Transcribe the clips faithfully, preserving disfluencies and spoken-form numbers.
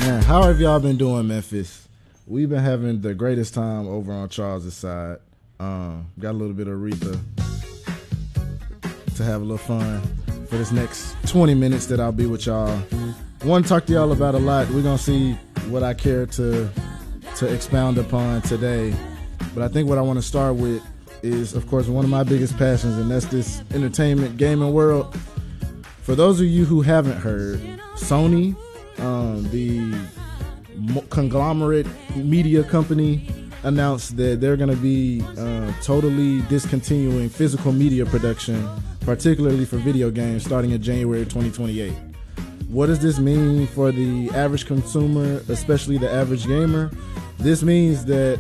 Man, how have y'all been doing, Memphis? We've been having the greatest time over on Charles's side. Um, got a little bit of Aretha to have a little fun for this next twenty minutes that I'll be with y'all. Want to talk to y'all about a lot. We're going to see what I care to to expound upon today. But I think what I want to start with is, of course, one of my biggest passions, and that's this entertainment gaming world. For those of you who haven't heard, Sony, um, the conglomerate media company, announced that they're going to be uh, totally discontinuing physical media production, particularly for video games, starting in January twenty twenty-eight. What does this mean for the average consumer, especially the average gamer? This means that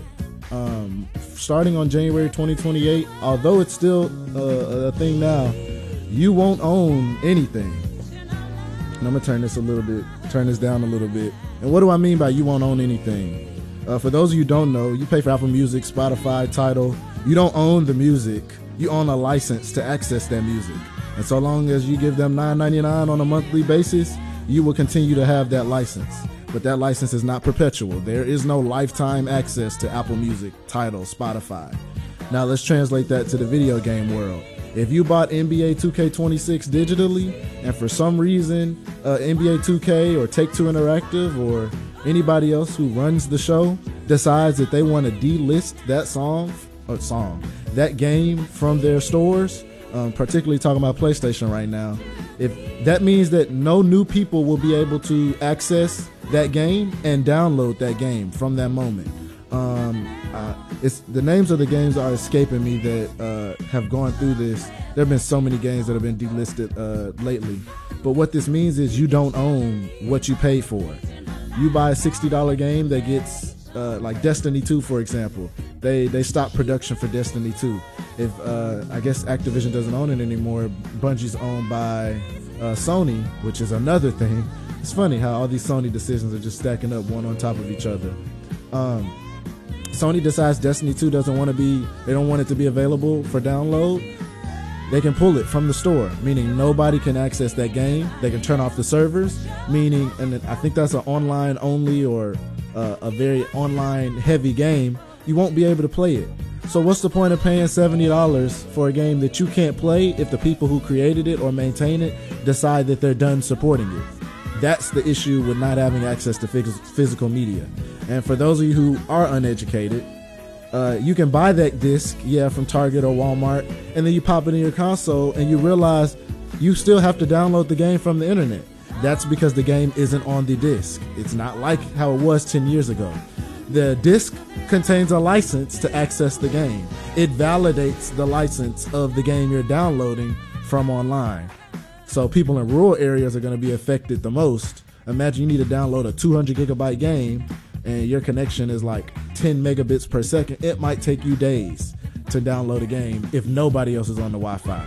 um, starting on January twenty twenty-eight, although it's still uh, a thing now, you won't own anything. And I'm gonna turn this a little bit, turn this down a little bit. And what do I mean by you won't own anything? Uh, for those of you who don't know, you pay for Apple Music, Spotify, Tidal. You don't own the music. You own a license to access that music. And so long as you give them nine ninety-nine on a monthly basis, you will continue to have that license. But that license is not perpetual. There is no lifetime access to Apple Music, Tidal, Spotify. Now let's translate that to the video game world. If you bought N B A two K twenty-six digitally, and for some reason uh, N B A two K or Take-Two Interactive or anybody else who runs the show decides that they want to delist that song or song, that game from their stores, um, particularly talking about PlayStation right now, if that means that no new people will be able to access that game and download that game from that moment. Um, uh, it's the names of the games are escaping me that uh, have gone through this. There have been so many games that have been delisted uh, lately. But what this means is you don't own what you paid for. You buy a sixty dollar game that gets uh, like Destiny two, for example. They they stopped production for Destiny two. If uh, I guess Activision doesn't own it anymore, Bungie's owned by uh, Sony, which is another thing. It's funny how all these Sony decisions are just stacking up one on top of each other. Um, Sony decides Destiny two doesn't want to be, they don't want it to be available for download. They can pull it from the store, meaning nobody can access that game. They can turn off the servers, meaning, and I think that's an online only or uh, a very online heavy game. You won't be able to play it. So what's the point of paying seventy dollars for a game that you can't play if the people who created it or maintain it decide that they're done supporting it? That's the issue with not having access to physical media. And for those of you who are uneducated, uh, you can buy that disc, yeah, from Target or Walmart, and then you pop it in your console and you realize you still have to download the game from the internet. That's because the game isn't on the disc. It's not like how it was ten years ago. The disc contains a license to access the game. It validates the license of the game you're downloading from online. So people in rural areas are going to be affected the most. Imagine you need to download a two hundred gigabyte game and your connection is like ten megabits per second. It might take you days to download a game if nobody else is on the Wi-Fi.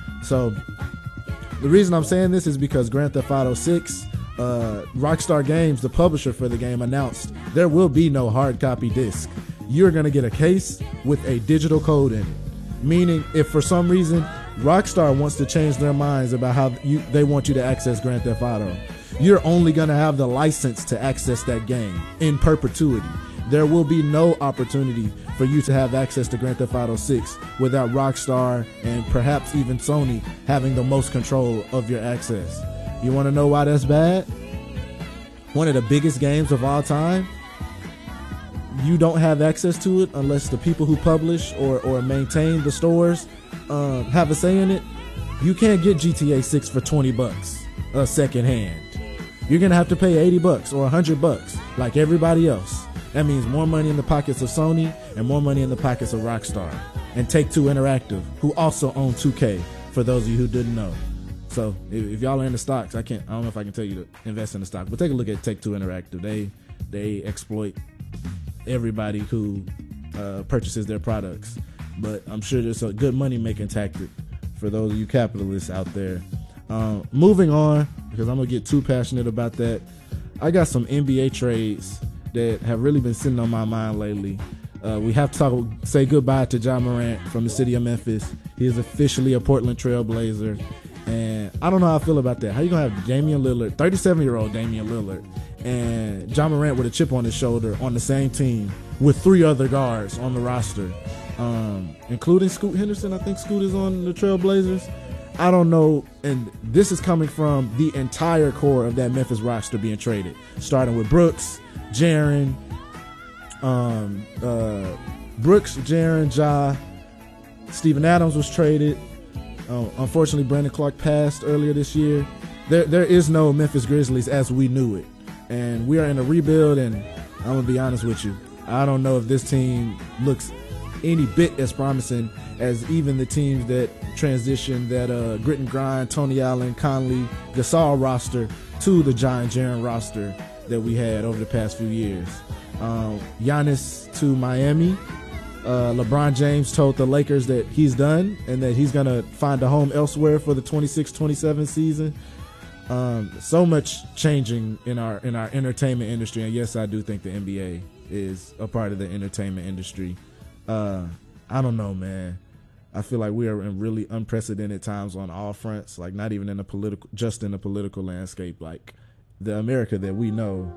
So the reason I'm saying this is because Grand Theft Auto six, uh, Rockstar Games, the publisher for the game, announced there will be no hard copy disc. You're going to get a case with a digital code in it. Meaning if for some reason Rockstar wants to change their minds about how you, they want you to access Grand Theft Auto, you're only going to have the license to access that game in perpetuity. There will be no opportunity for you to have access to Grand Theft Auto six without Rockstar and perhaps even Sony having the most control of your access. You want to know why that's bad? One of the biggest games of all time, you don't have access to it unless the people who publish or, or maintain the stores uh, have a say in it. You can't get G T A six for twenty bucks uh, second hand. You're going to have to pay eighty bucks or one hundred bucks like everybody else. That means more money in the pockets of Sony and more money in the pockets of Rockstar and Take-Two Interactive, who also own two K, for those of you who didn't know. So if, if y'all are in the stocks, I can't, I don't know if I can tell you to invest in the stock, but take a look at Take-Two Interactive. They, they exploit everybody who uh, purchases their products. But I'm sure there's a good money-making tactic for those of you capitalists out there. Um, moving on, because I'm going to get too passionate about that, I got some N B A trades that have really been sitting on my mind lately. Uh, we have to talk, say goodbye to Ja Morant from the city of Memphis. He is officially a Portland Trail Blazer. And I don't know how I feel about that. How you going to have Damian Lillard, thirty-seven-year-old Damian Lillard, and Ja Morant with a chip on his shoulder on the same team with three other guards on the roster, um, including Scoot Henderson. I think Scoot is on the Trail Blazers. I don't know, and this is coming from the entire core of that Memphis roster being traded, starting with Brooks, Jaren, um, uh, Brooks, Jaren, Ja, Steven Adams was traded. Uh, unfortunately, Brandon Clark passed earlier this year. There, there is no Memphis Grizzlies as we knew it, and we are in a rebuild. And I'm gonna be honest with you, I don't know if this team looks any bit as promising as even the teams that transitioned that uh, grit and grind, Tony Allen, Conley, Gasol roster to the Giant Jaren roster that we had over the past few years. Um, Giannis to Miami. Uh, LeBron James told the Lakers that he's done and that he's going to find a home elsewhere for the twenty-six twenty-seven season. Um, so much changing in our in our entertainment industry. And yes, I do think the N B A is a part of the entertainment industry. Uh, I don't know, man. I feel like we are in really unprecedented times on all fronts, like not even in the political, just in the political landscape. Like the America that we know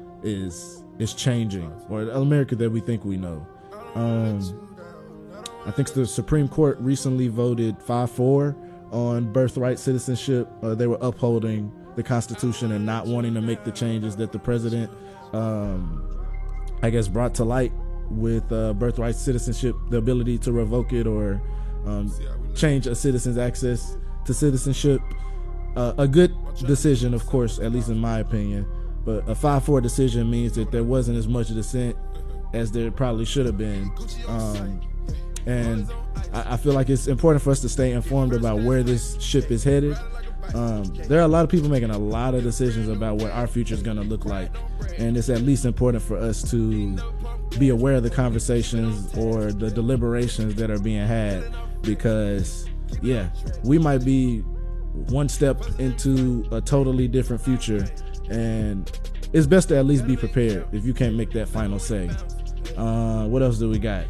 is is changing, or the America that we think we know. Um, I think the Supreme Court recently voted five four on birthright citizenship. Uh, they were upholding the Constitution and not wanting to make the changes that the president, um, I guess, brought to light with uh, birthright citizenship, the ability to revoke it or um, change a citizen's access to citizenship. Uh, a good decision, of course, at least in my opinion, but a five four decision means that there wasn't as much dissent as there probably should have been. Um, and I, I feel like it's important for us to stay informed about where this ship is headed. Um, there are a lot of people making a lot of decisions about what our future is going to look like, and it's at least important for us to be aware of the conversations or the deliberations that are being had, because yeah, we might be one step into a totally different future, and it's best to at least be prepared if you can't make that final say. Uh, what else do we got?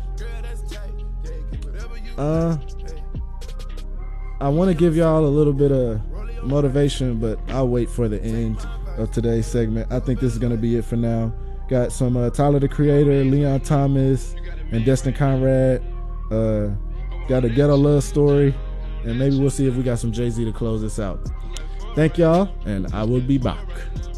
Uh, I want to give y'all a little bit of motivation, but I'll wait for the end of today's segment. I think this is going to be it for now. Got some uh, Tyler the Creator, Leon Thomas, and Destin Conrad. Uh, got a Ghetto Love Story, and maybe we'll see if we got some Jay-Z to close this out. Thank y'all, and I will be back.